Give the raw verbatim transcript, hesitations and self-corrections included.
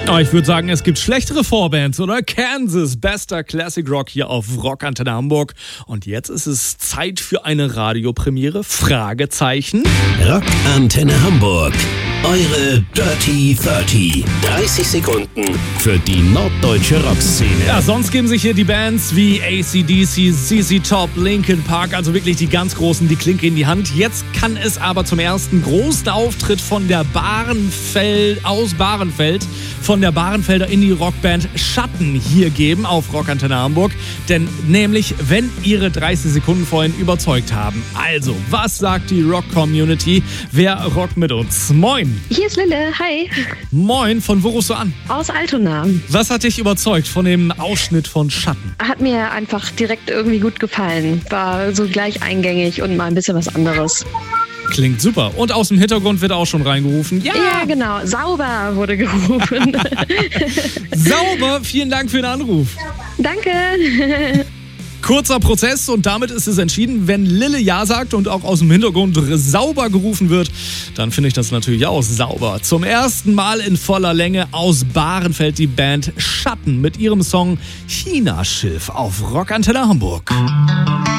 Oh, ich würde sagen, es gibt schlechtere Vorbands, oder? Kansas, bester Classic Rock hier auf Rockantenne Hamburg. Und jetzt ist es Zeit für eine Radiopremiere. Fragezeichen. Rockantenne Hamburg. Eure Dirty dreißig. dreißig Sekunden für die norddeutsche Rockszene. Ja, sonst geben sich hier die Bands wie A C D C, Z Z Top, Linkin Park, also wirklich die ganz Großen, die Klinke in die Hand. Jetzt kann es aber zum ersten großen Auftritt von der Bahrenfeld, aus Bahrenfeld, von der Bahrenfelder Indie-Rockband Schatten hier geben auf Rockantenne Hamburg. Denn nämlich, wenn ihre dreißig Sekunden vorhin überzeugt haben. Also, was sagt die Rock-Community? Wer rockt mit uns? Moin! Hier ist Lille, hi. Moin, von wo rufst du an? Aus Altona. Was hat dich überzeugt von dem Ausschnitt von Schatten? Hat mir einfach direkt irgendwie gut gefallen. War so gleich eingängig und mal ein bisschen was anderes. Klingt super. Und aus dem Hintergrund wird auch schon reingerufen. Ja, ja genau. Sauber wurde gerufen. Sauber, vielen Dank für den Anruf. Danke. Kurzer Prozess und damit ist es entschieden. Wenn Lille Ja sagt und auch aus dem Hintergrund sauber gerufen wird, dann finde ich das natürlich auch sauber. Zum ersten Mal in voller Länge aus Bahrenfeld die Band Schatten mit ihrem Song China-Schiff auf Rockantenne Hamburg.